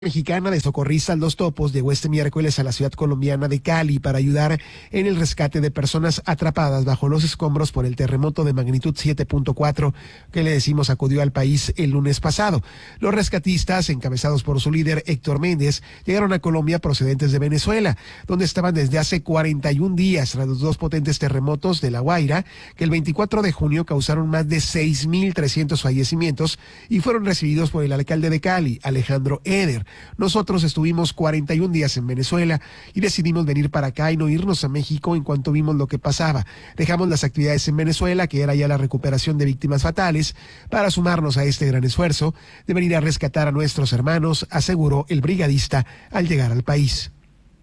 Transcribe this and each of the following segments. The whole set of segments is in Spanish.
Mexicana de socorristas Los Topos llegó este miércoles a la ciudad colombiana de Cali para ayudar en el rescate de personas atrapadas bajo los escombros por el terremoto de magnitud 7.4 que le decimos acudió al país el lunes pasado. Los rescatistas, encabezados por su líder Héctor Méndez, llegaron a Colombia procedentes de Venezuela, donde estaban desde hace 41 días tras los dos potentes terremotos de La Guaira, que el 24 de junio causaron más de 6.300 fallecimientos y fueron recibidos por el alcalde de Cali, Alejandro Eder. Nosotros estuvimos 41 días en Venezuela y decidimos venir para acá y no irnos a México en cuanto vimos lo que pasaba. Dejamos las actividades en Venezuela, que era ya la recuperación de víctimas fatales, para sumarnos a este gran esfuerzo de venir a rescatar a nuestros hermanos, aseguró el brigadista al llegar al país.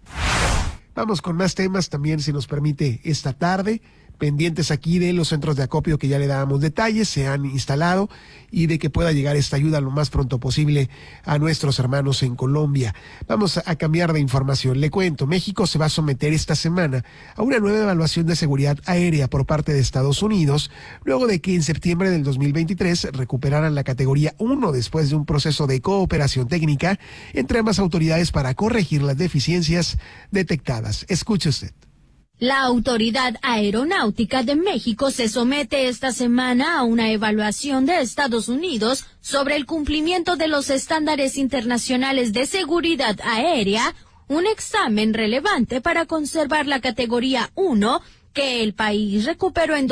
Vamos con más temas también, si nos permite, esta tarde. Pendientes aquí de los centros de acopio que ya le dábamos detalles, se han instalado y de que pueda llegar esta ayuda lo más pronto posible a nuestros hermanos en Colombia. Vamos a cambiar de información. Le cuento, México se va a someter esta semana a una nueva evaluación de seguridad aérea por parte de Estados Unidos, luego de que en septiembre del 2023 recuperaran la categoría 1 después de un proceso de cooperación técnica entre ambas autoridades para corregir las deficiencias detectadas. Escuche usted. La Autoridad Aeronáutica de México se somete esta semana a una evaluación de Estados Unidos sobre el cumplimiento de los estándares internacionales de seguridad aérea, un examen relevante para conservar la categoría 1 que el país recuperó en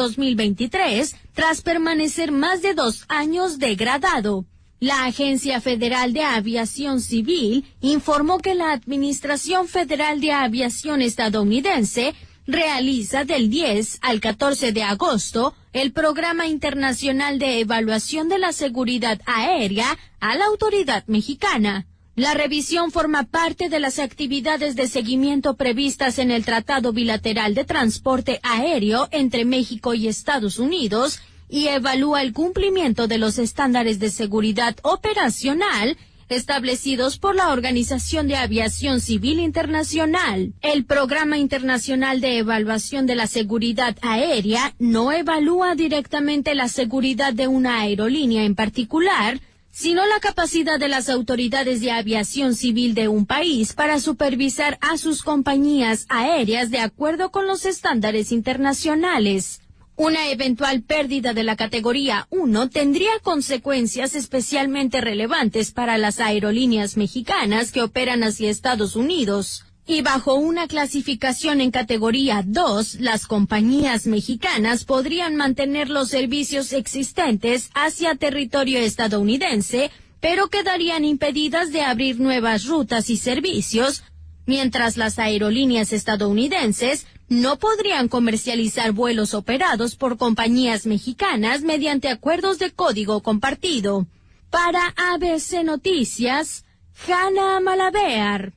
2023 tras permanecer más de 2 años degradado. La Agencia Federal de Aviación Civil informó que la Administración Federal de Aviación estadounidense realiza del 10 al 14 de agosto el Programa Internacional de Evaluación de la Seguridad Aérea a la autoridad mexicana. La revisión forma parte de las actividades de seguimiento previstas en el Tratado Bilateral de Transporte Aéreo entre México y Estados Unidos y evalúa el cumplimiento de los estándares de seguridad operacional establecidos por la Organización de Aviación Civil Internacional. El Programa Internacional de Evaluación de la Seguridad Aérea no evalúa directamente la seguridad de una aerolínea en particular, sino la capacidad de las autoridades de aviación civil de un país para supervisar a sus compañías aéreas de acuerdo con los estándares internacionales. Una eventual pérdida de la categoría 1 tendría consecuencias especialmente relevantes para las aerolíneas mexicanas que operan hacia Estados Unidos. Y bajo una clasificación en categoría 2, las compañías mexicanas podrían mantener los servicios existentes hacia territorio estadounidense, pero quedarían impedidas de abrir nuevas rutas y servicios, mientras las aerolíneas estadounidenses no podrían comercializar vuelos operados por compañías mexicanas mediante acuerdos de código compartido. Para ABC Noticias, Hanna Malavear.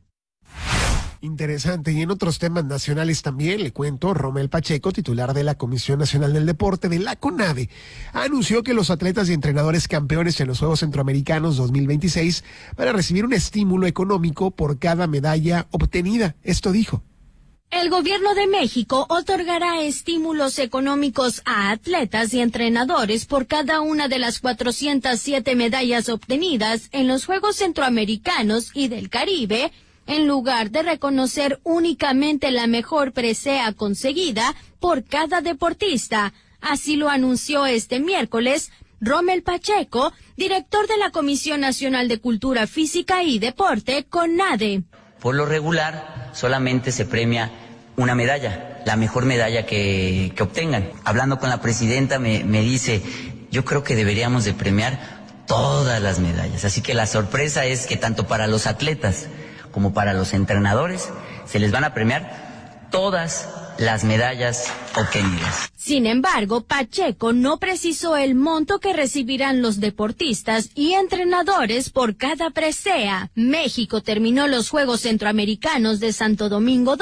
Interesante. Y en otros temas nacionales también, le cuento, Romel Pacheco, titular de la Comisión Nacional del Deporte de la CONADE, anunció que los atletas y entrenadores campeones en los Juegos Centroamericanos 2026 van a recibir un estímulo económico por cada medalla obtenida. Esto dijo. El gobierno de México otorgará estímulos económicos a atletas y entrenadores por cada una de las 407 medallas obtenidas en los Juegos Centroamericanos y del Caribe, en lugar de reconocer únicamente la mejor presea conseguida por cada deportista. Así lo anunció este miércoles Romel Pacheco, director de la Comisión Nacional de Cultura Física y Deporte, CONADE. Por lo regular, solamente se premia una medalla, la mejor medalla que obtengan. Hablando con la presidenta me dice, yo creo que deberíamos de premiar todas las medallas. Así que la sorpresa es que tanto para los atletas como para los entrenadores se les van a premiar todas las medallas obtenidas. Sin embargo, Pacheco no precisó el monto que recibirán los deportistas y entrenadores por cada presea. México terminó los Juegos Centroamericanos de Santo Domingo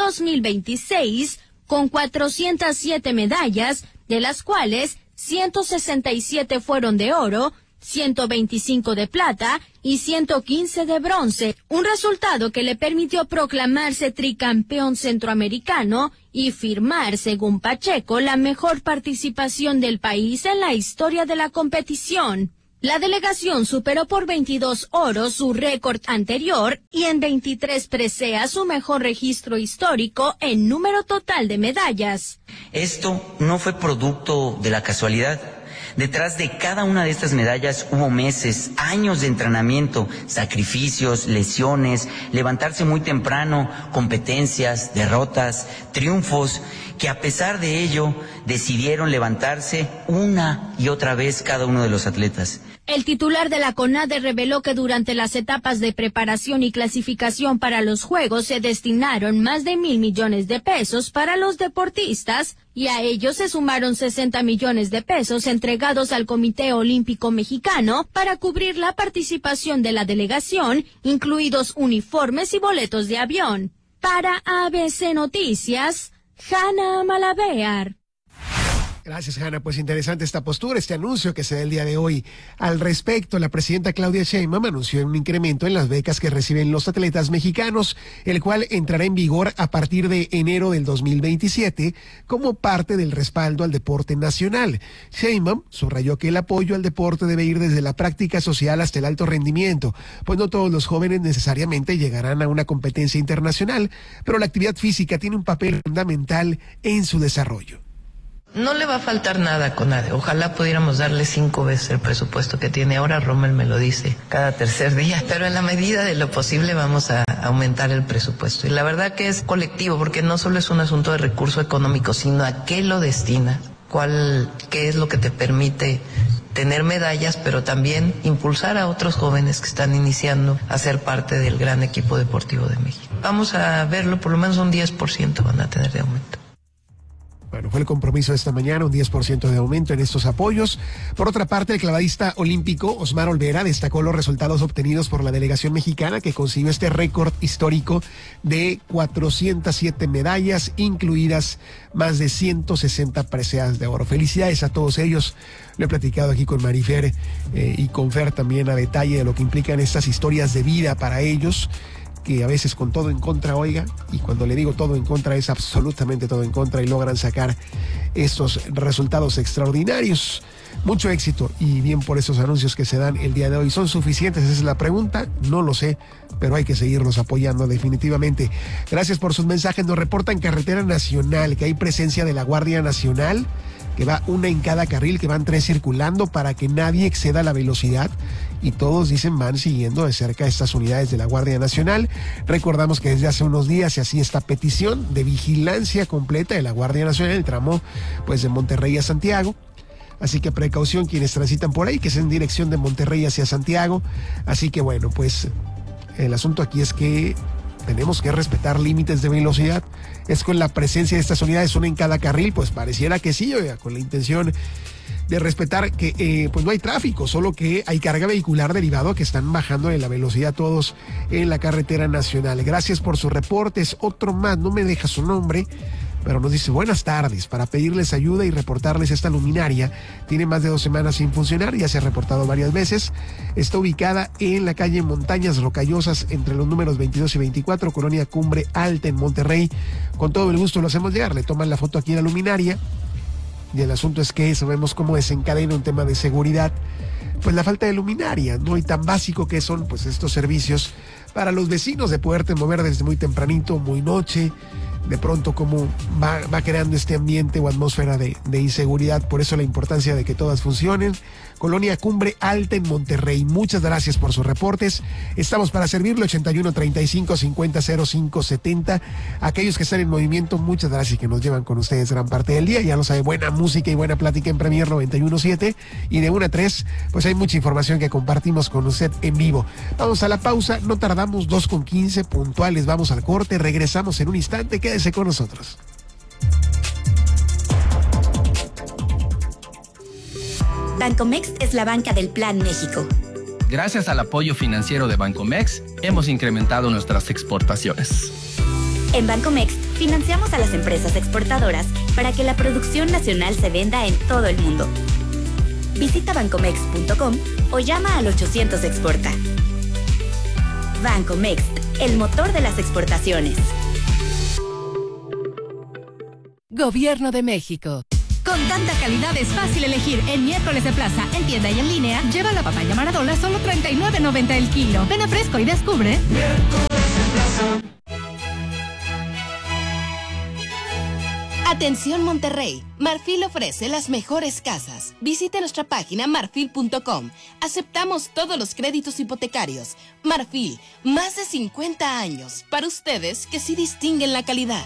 2026 con 407 medallas, de las cuales 167 fueron de oro, 125 de plata y 115 de bronce, un resultado que le permitió proclamarse tricampeón centroamericano y firmar, según Pacheco, la mejor participación del país en la historia de la competición. La delegación superó por 22 oros su récord anterior y en 23 presea su mejor registro histórico en número total de medallas. Esto no fue producto de la casualidad. Detrás de cada una de estas medallas hubo meses, años de entrenamiento, sacrificios, lesiones, levantarse muy temprano, competencias, derrotas, triunfos, que a pesar de ello decidieron levantarse una y otra vez cada uno de los atletas. El titular de la CONADE reveló que durante las etapas de preparación y clasificación para los Juegos se destinaron más de 1,000 millones de pesos para los deportistas y a ellos se sumaron 60 millones de pesos entregados al Comité Olímpico Mexicano para cubrir la participación de la delegación, incluidos uniformes y boletos de avión. Para ABC Noticias, Hanna Malavear. Gracias, Hanna. Pues interesante esta postura, este anuncio que se da el día de hoy. Al respecto, la presidenta Claudia Sheinbaum anunció un incremento en las becas que reciben los atletas mexicanos, el cual entrará en vigor a partir de enero del 2027 como parte del respaldo al deporte nacional. Sheinbaum subrayó que el apoyo al deporte debe ir desde la práctica social hasta el alto rendimiento, pues no todos los jóvenes necesariamente llegarán a una competencia internacional, pero la actividad física tiene un papel fundamental en su desarrollo. No le va a faltar nada a CONADE. Ojalá pudiéramos darle 5 veces el presupuesto que tiene ahora. Rommel me lo dice cada tercer día. Pero en la medida de lo posible vamos a aumentar el presupuesto. Y la verdad que es colectivo, porque no solo es un asunto de recurso económico, sino a qué lo destina, qué es lo que te permite tener medallas, pero también impulsar a otros jóvenes que están iniciando a ser parte del gran equipo deportivo de México. Vamos a verlo, por lo menos un 10% van a tener de aumento. Bueno, fue el compromiso de esta mañana, un 10% de aumento en estos apoyos. Por otra parte, el clavadista olímpico Osmar Olvera destacó los resultados obtenidos por la delegación mexicana, que consiguió este récord histórico de 407 medallas, incluidas más de 160 preseas de oro. Felicidades a todos ellos. Lo he platicado aquí con Marifer y con Fer también a detalle de lo que implican estas historias de vida para ellos, que a veces con todo en contra, oiga, y cuando le digo todo en contra es absolutamente todo en contra, y logran sacar estos resultados extraordinarios. Mucho éxito y bien por esos anuncios que se dan el día de hoy. ¿Son suficientes? Esa es la pregunta. No lo sé, pero hay que seguirlos apoyando definitivamente. Gracias por sus mensajes. Nos reporta en Carretera Nacional que hay presencia de la Guardia Nacional, que va una en cada carril, que van 3 circulando para que nadie exceda la velocidad, y todos dicen van siguiendo de cerca estas unidades de la Guardia Nacional. Recordamos que desde hace unos días se hacía esta petición de vigilancia completa de la Guardia Nacional en el tramo pues de Monterrey a Santiago. Así que precaución quienes transitan por ahí, que es en dirección de Monterrey hacia Santiago. Así que bueno, pues el asunto aquí es que tenemos que respetar límites de velocidad. Es con la presencia de estas unidades, una en cada carril, pues pareciera que sí, oiga, con la intención de respetar que pues no hay tráfico, solo que hay carga vehicular derivado que están bajando de la velocidad todos en la carretera nacional. Gracias por sus reportes. Otro más, no me deja su nombre, pero nos dice: buenas tardes, para pedirles ayuda y reportarles esta luminaria. Tiene más de 2 semanas sin funcionar, ya se ha reportado varias veces. Está ubicada en la calle Montañas Rocallosas, entre los números 22 y 24, Colonia Cumbre Alta, en Monterrey. Con todo el gusto lo hacemos llegar. Le toman la foto aquí a la luminaria. Y el asunto es que sabemos cómo desencadena un tema de seguridad, pues la falta de luminaria, ¿no? Y tan básico que son pues estos servicios para los vecinos, de poderte mover desde muy tempranito, muy noche. De pronto cómo va creando este ambiente o atmósfera de inseguridad. Por eso la importancia de que todas funcionen. Colonia Cumbre Alta, en Monterrey. Muchas gracias por sus reportes. Estamos para servirle. 81 35 50 05 70. Aquellos que están en movimiento, muchas gracias, que nos llevan con ustedes gran parte del día. Ya lo sabe, buena música y buena plática en Premier 91.7. Y de 1 a 3, pues hay mucha información que compartimos con usted en vivo. Vamos a la pausa, no tardamos, 2:15 puntuales. Vamos al corte, regresamos en un instante. Quédese con nosotros. Bancomext es la banca del Plan México. Gracias al apoyo financiero de Bancomext, hemos incrementado nuestras exportaciones. En Bancomext financiamos a las empresas exportadoras para que la producción nacional se venda en todo el mundo. Visita bancomext.com o llama al 800 Exporta. Bancomext, el motor de las exportaciones. Gobierno de México. Con tanta calidad es fácil elegir. En Miércoles de Plaza, en tienda y en línea, lleva la papaya Maradola solo $39.90 el kilo. Ven a Fresco y descubre. Miércoles de Plaza. Atención Monterrey, Marfil ofrece las mejores casas. Visite nuestra página marfil.com. Aceptamos todos los créditos hipotecarios. Marfil, más de 50 años. Para ustedes que sí distinguen la calidad.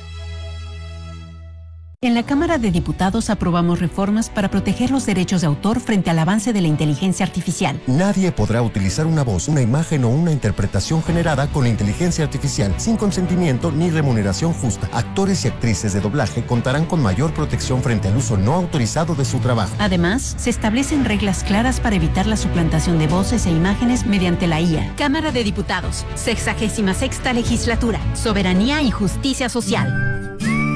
En la Cámara de Diputados aprobamos reformas para proteger los derechos de autor frente al avance de la inteligencia artificial. Nadie podrá utilizar una voz, una imagen o una interpretación generada con la inteligencia artificial sin consentimiento ni remuneración justa. Actores y actrices de doblaje contarán con mayor protección frente al uso no autorizado de su trabajo. Además, se establecen reglas claras para evitar la suplantación de voces e imágenes mediante la IA. Cámara de Diputados, 66ª Legislatura, Soberanía y Justicia Social.